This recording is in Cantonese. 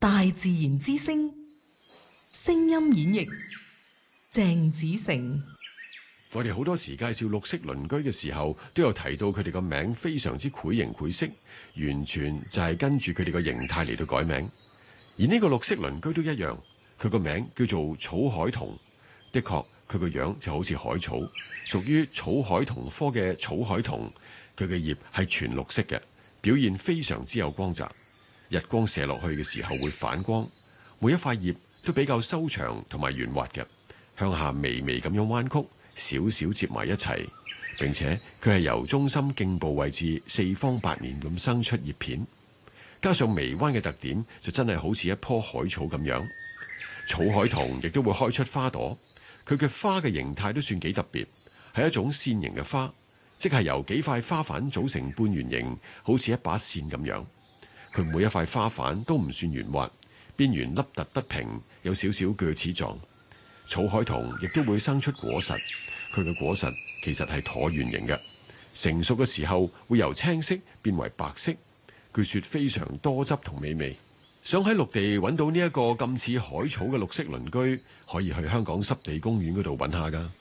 大自然之聲，聲音演繹鄭子誠。 我哋好多時介紹綠色鄰居嘅時候，都有提到佢哋個名非常之繪形繪色，完全就係跟住佢哋個形態嚟到改名。而呢個綠色鄰居都一樣，佢個名叫做草海桐。的確，佢個樣就好似海草，屬於草海桐科嘅草海桐。佢嘅葉係全綠色嘅，表現非常之有光澤。日光射落去嘅時候會反光，每一塊葉都比較修長同埋圓滑嘅，向下微微咁樣彎曲，少少接埋一齊。並且佢係由中心莖部位置四方八面咁生出葉片，加上微彎嘅特點，就真係好似一棵海草咁樣。草海桐亦都會開出花朵，佢嘅花嘅形態都算幾特別，係一種線形嘅花，即係由幾塊花瓣組成半圓形，好似一把線咁樣。佢每一塊花瓣都唔算圓滑，邊緣凹凸不平，有少少鋸齒狀。草海桐亦都會生出果實，佢嘅果實其實係橢圓形嘅，成熟嘅時候會由青色變為白色，據說非常多汁同美味。想喺陸地揾到呢一個咁似海草嘅綠色鄰居，可以去香港濕地公園嗰度揾下㗎。